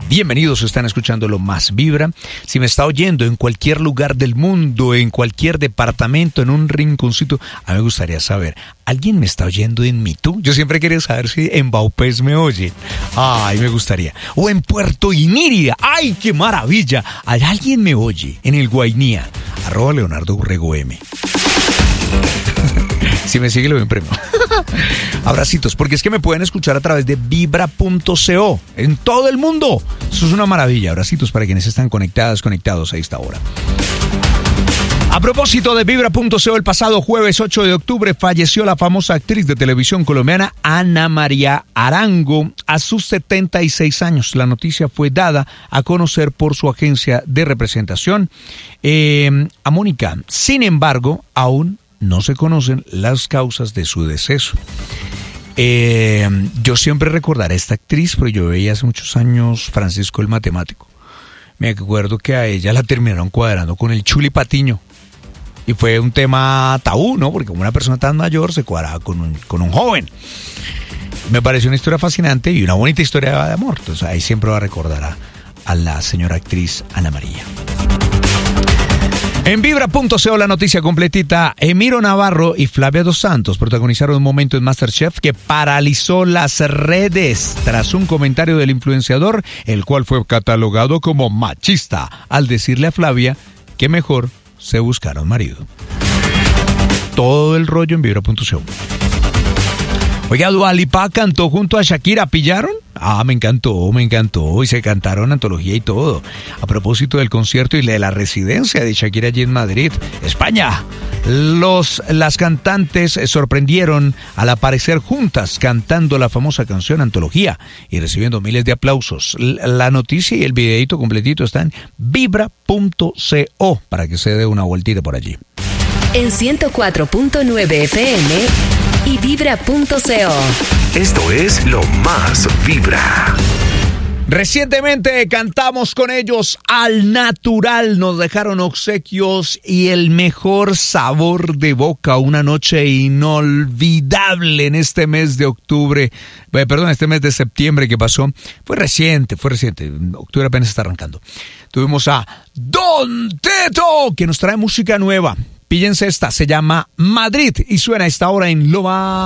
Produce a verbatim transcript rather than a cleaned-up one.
Bienvenidos, están escuchando Lo Más Vibra. Si me está oyendo en cualquier lugar del mundo, en cualquier departamento, en un rinconcito, a mí me gustaría saber, ¿alguien me está oyendo en Mitú? Yo siempre quería saber si en Baupés me oyen. Ay, me gustaría. O en Puerto Iniria. ¡Ay, qué maravilla! ¿Allá alguien me oye? En el Guainía. Arroba Leonardo Urrego M. Si me sigue, le doy un premio. Abracitos, porque es que me pueden escuchar a través de vibra punto co en todo el mundo. Eso es una maravilla. Abracitos para quienes están conectadas, conectados a esta hora. A propósito de vibra punto co, el pasado jueves ocho de octubre falleció la famosa actriz de televisión colombiana Ana María Arango a sus setenta y seis años. La noticia fue dada a conocer por su agencia de representación, eh, a Mónica. Sin embargo, aún no se conocen las causas de su deceso. Eh, yo siempre recordaré a esta actriz, porque yo veía hace muchos años Francisco el Matemático. Me acuerdo que a ella la terminaron cuadrando con el Chuli Patiño. Y fue un tema tabú, ¿no? Porque como una persona tan mayor se cuadraba con un, con un joven. Me pareció una historia fascinante y una bonita historia de amor. Entonces ahí siempre va a recordar a, a la señora actriz Ana María. En vibra punto co la noticia completita. Emiro Navarro y Flavia Dos Santos protagonizaron un momento en MasterChef que paralizó las redes tras un comentario del influenciador, el cual fue catalogado como machista, al decirle a Flavia que mejor se buscara un marido. Todo el rollo en vibra punto co. Oiga, Dua Lipa cantó junto a Shakira, ¿pillaron? Ah, me encantó, me encantó, y se cantaron antología y todo. A propósito del concierto y de la residencia de Shakira allí en Madrid, España. Los, las cantantes sorprendieron al aparecer juntas cantando la famosa canción Antología y recibiendo miles de aplausos. La noticia y el videito completito están en vibra punto co para que se dé una vueltita por allí. En ciento cuatro punto nueve F M y vibra punto co. Esto es Lo Más Vibra. Recientemente cantamos con ellos Al Natural, nos dejaron obsequios y el mejor sabor de boca, una noche inolvidable en este mes de octubre, eh, perdón, este mes de septiembre que pasó, fue reciente, fue reciente, octubre apenas está arrancando. Tuvimos a Don Teto, que nos trae música nueva. Píllense esta, se llama Madrid y suena a esta hora en Lo Más